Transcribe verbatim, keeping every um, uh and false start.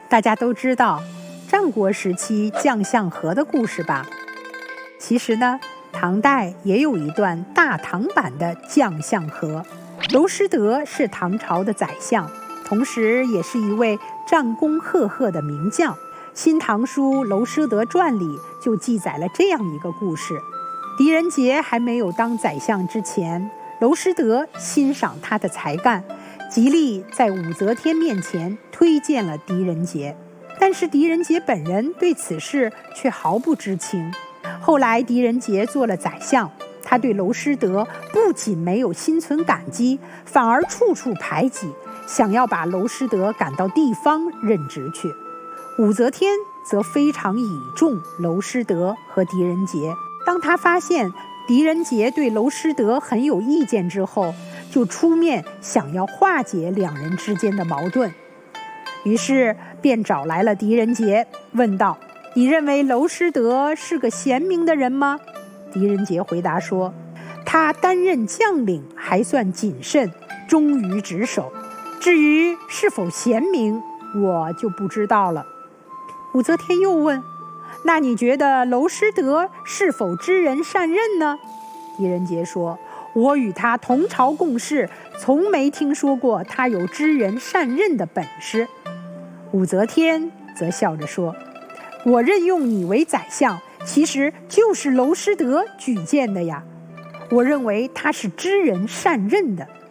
大家都知道战国时期将相和的故事吧？其实呢，唐代也有一段大唐版的将相和。娄师德是唐朝的宰相，同时也是一位战功赫赫的名将。《新唐书·娄师德传》里就记载了这样一个故事：狄仁杰还没有当宰相之前，娄师德欣赏他的才干，极力在武则天面前推荐了狄仁杰。但是狄仁杰本人对此事却毫不知情。后来狄仁杰做了宰相，他对娄师德不仅没有心存感激，反而处处排挤，想要把娄师德赶到地方任职去。武则天则非常倚重娄师德和狄仁杰，当他发现狄仁杰对娄师德很有意见之后，就出面想要化解两人之间的矛盾。于是便找来了狄仁杰，问道：你认为娄师德是个贤明的人吗？狄仁杰回答说：他担任将领还算谨慎，忠于职守，至于是否贤明，我就不知道了。武则天又问：那你觉得娄师德是否知人善任呢？狄仁杰说：我与他同朝共事，从没听说过他有知人善任的本事。武则天则笑着说：我任用你为宰相，其实就是娄师德举荐的呀。我认为他是知人善任的。